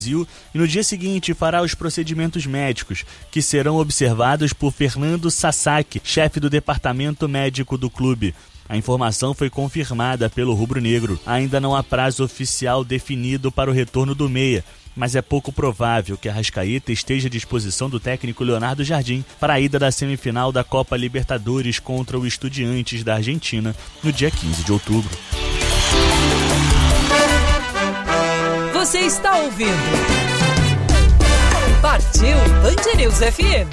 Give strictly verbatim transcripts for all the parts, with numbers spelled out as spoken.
E no dia seguinte fará os procedimentos médicos, que serão observados por Fernando Sasaki, chefe do departamento médico do clube. A informação foi confirmada pelo rubro-negro. Ainda não há prazo oficial definido para o retorno do meia, mas é pouco provável que a Arrascaeta esteja à disposição do técnico Leonardo Jardim para a ida da semifinal da Copa Libertadores contra o Estudiantes da Argentina no dia quinze de outubro. Você está ouvindo Partiu Band News F M.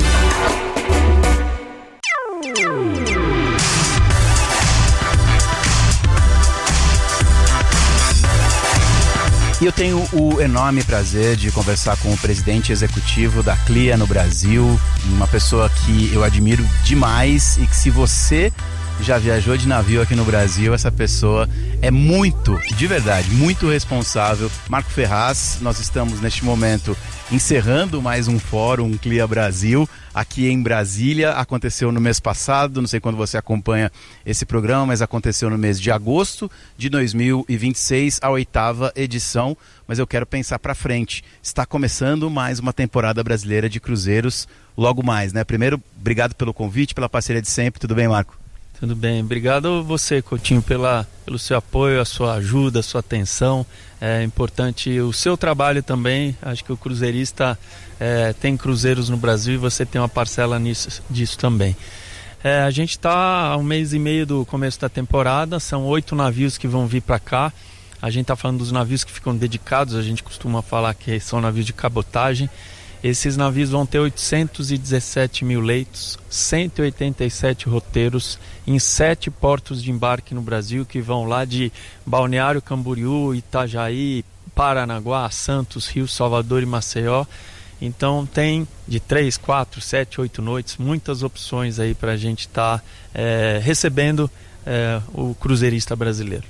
E eu tenho o enorme prazer de conversar com o presidente executivo da C L I A no Brasil, uma pessoa que eu admiro demais e que, se você já viajou de navio aqui no Brasil, essa pessoa é muito, de verdade, muito responsável. Marco Ferraz, nós estamos neste momento encerrando mais um fórum C L I A Brasil aqui em Brasília. Aconteceu no mês passado, não sei quando você acompanha esse programa, mas aconteceu no mês de agosto de dois mil e vinte e seis, a oitava edição. Mas eu quero pensar para frente. Está começando mais uma temporada brasileira de cruzeiros logo mais, né? Primeiro, obrigado pelo convite, pela parceria de sempre. Tudo bem, Marco? Tudo bem, obrigado você, Coutinho, pela, pelo seu apoio, a sua ajuda, a sua atenção. É importante o seu trabalho também. Acho que o cruzeirista é, tem cruzeiros no Brasil e você tem uma parcela nisso, disso também. É, a gente está há um mês e meio do começo da temporada, são oito navios que vão vir para cá. A gente está falando dos navios que ficam dedicados, a gente costuma falar que são navios de cabotagem. Esses navios vão ter oitocentos e dezessete mil leitos, cento e oitenta e sete roteiros em sete portos de embarque no Brasil, que vão lá de Balneário Camboriú, Itajaí, Paranaguá, Santos, Rio, Salvador e Maceió. Então tem de três, quatro, sete, oito noites, muitas opções aí para a gente estar tá, é, recebendo é, o cruzeirista brasileiro.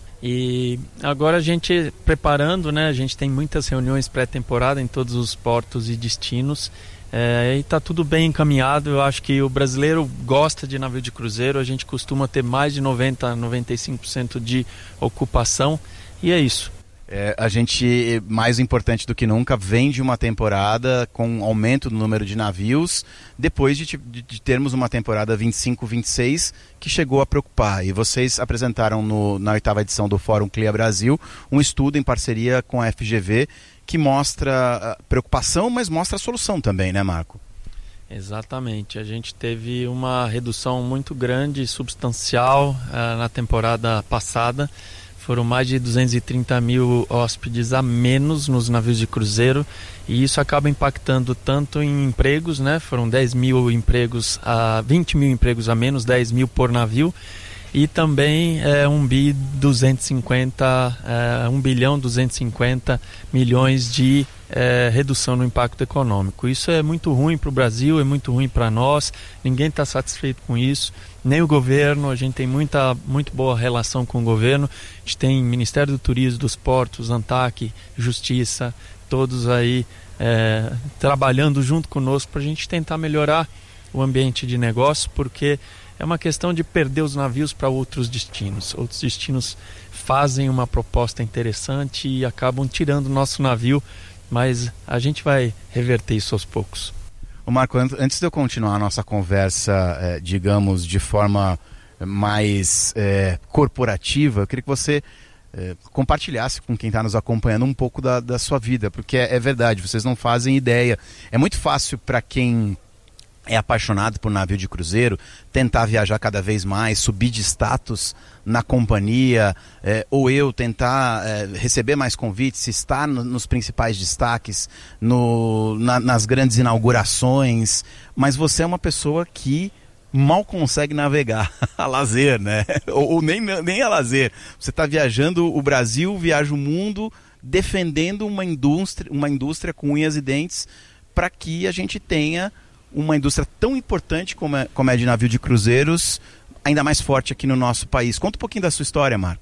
E agora a gente preparando, né? A gente tem muitas reuniões pré-temporada em todos os portos e destinos, é, e está tudo bem encaminhado. Eu acho que o brasileiro gosta de navio de cruzeiro, a gente costuma ter mais de noventa, noventa e cinco por cento de ocupação, e é isso. É, a gente, mais importante do que nunca, vem de uma temporada com aumento no número de navios, depois de, de, de termos uma temporada vinte e cinco, vinte e seis que chegou a preocupar. E vocês apresentaram no, na oitava edição do Fórum C L I A Brasil um estudo em parceria com a F G V que mostra preocupação, mas mostra a solução também, né, Marco? Exatamente, a gente teve uma redução muito grande, substancial uh, na temporada passada. Foram mais de duzentos e trinta mil hóspedes a menos nos navios de cruzeiro, e isso acaba impactando tanto em empregos, né? Foram dez mil empregos, a vinte mil empregos a menos, dez mil por navio, e também é, um bi duzentos e cinquenta, é, um bilhão duzentos e cinquenta milhões de é, redução no impacto econômico. Isso é muito ruim para o Brasil, é muito ruim para nós, ninguém está satisfeito com isso, nem o governo. A gente tem muita, muito boa relação com o governo, a gente tem Ministério do Turismo, dos Portos, ANTAC, Justiça, todos aí é, trabalhando junto conosco para a gente tentar melhorar o ambiente de negócio, porque é uma questão de perder os navios para outros destinos. Outros destinos fazem uma proposta interessante e acabam tirando o nosso navio, mas a gente vai reverter isso aos poucos. Ô Marco, antes de eu continuar a nossa conversa, eh, digamos, de forma mais eh, corporativa, eu queria que você eh, compartilhasse com quem está nos acompanhando um pouco da, da sua vida, porque é, é verdade, vocês não fazem ideia. É muito fácil para quem é apaixonado por navio de cruzeiro tentar viajar cada vez mais, subir de status na companhia, é, ou eu tentar é, receber mais convites, estar no, nos principais destaques, no, na, nas grandes inaugurações, mas você é uma pessoa que mal consegue navegar a lazer, né? Ou, ou nem, nem a lazer. Você está viajando o Brasil, viaja o mundo, defendendo uma indústria, uma indústria com unhas e dentes, para que a gente tenha uma indústria tão importante como é, como é de navio de cruzeiros, ainda mais forte aqui no nosso país. Conta um pouquinho da sua história, Marco.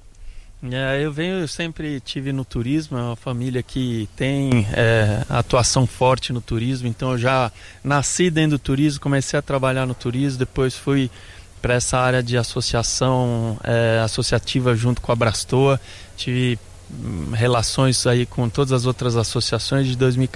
É, eu venho, eu sempre tive no turismo, é uma família que tem é, atuação forte no turismo, então eu já nasci dentro do turismo, comecei a trabalhar no turismo, depois fui para essa área de associação é, associativa junto com a Brastoa, tive relações aí com todas as outras associações de dois mil e quatorze.